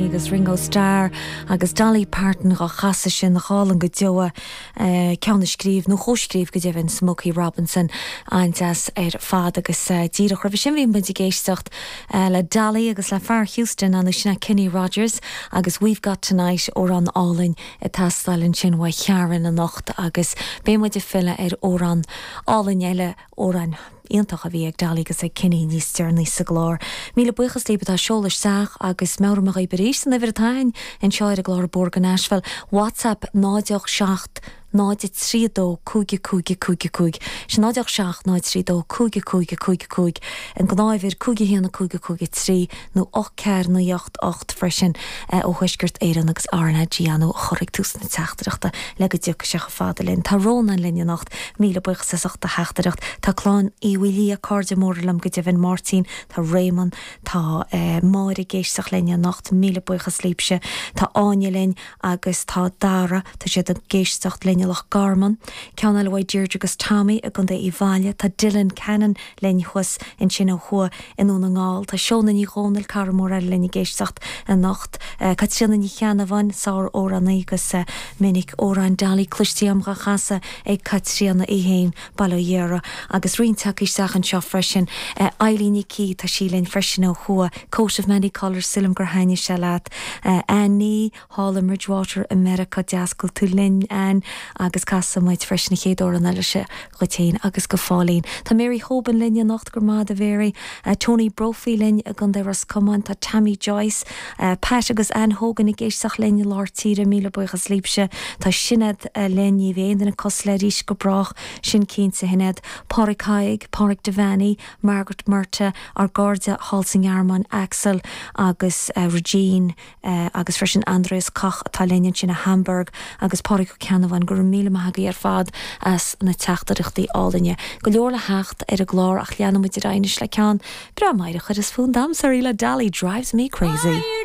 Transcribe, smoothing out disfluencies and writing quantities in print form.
agus Ringo Starr agus Dolly Parton go chasa sin chálan go deoa ceanna scríomh nó chóscríomh go deimhin Smokey Robinson aontas fad agus díreach raibh sin bhíon buinte géisteacht le Dolly agus le Far Houston an sinna Kenny Rogers agus We've Got Tonight ó an álainn I tastáilinn sin wa chearan a nocht agus bé muid de fille ó an álainn eile ó an Íontach a bhí ag Dolly agus ag cinní níos stearnaí sa glár. Míle buchas líbetá seolas seach agus meram a rééis san ivirtáin in seoir a glár Borg an Nashville. WhatsApp 987 932 cúige se 987 932 cúige an gnáimhir cúige héanana cúige trí nó 8 cear nó 8 freisin ó thuisgurt éan agus ána Gianno chorig túsna teachtarachta le go dúcha se fadalinn. Tá róna linne nacht míle buchas sa 8 heachtarachta tá chlán Iwili a cardja mórlam go Devin Martin, tá Raymond, tá Mári géisteach linne nacht míle buchas líbse, tá Anya linn agus tá Dara, tá sé a géisteach linne lech Garman, ceanna le Deirdre agus Tommy a gunda Ivalia, tá Dylan Cannon linne chus in sin chua in ún ngáil, tá Seona ní Ronald Caramora linne géisteach a nacht, Katrina ní cheanna van saur óran agus minnig óran Dali clustiam ga chasa ag Katrina ihéin baloiera agus ríntak is sachan seo freisin Eileen Key tá sílinn freisin ó chua Coat of Many Colours Silum gur haine se leat Annie Hall Ridgewater America deascail tú linn an agus casa maid freisin chéadú an eile se gotéin agus go fálín. Tá Mary Hoban linne nacht gur mád a bhéri Tony Brophy linn a gan deras command tá Tammy Joyce Pat agus Anne Hogan i géisteach linne lár tíre míle buchas líbse tá sinned linne bhéin in a cos le rís go brach sin cín sa hinad Páric Haig, Páric Devani, Margaret Murta, ar Garda Halsing Arman, Axel agus Regine agus freisin Andreas Koch tá linne sin a Hamburg agus Páric Canavan gur míle maithagaí ar fad as na teachtarachtaí álainne. Go leor le hecht ar a glár ach leanna muid a rainis le cean bra maidide chud is fún damsarí le Dolly drives me crazy.